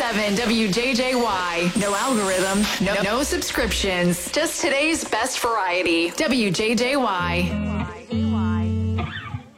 101.7 WJJY. No algorithms, no subscriptions. Just today's best variety. WJJY.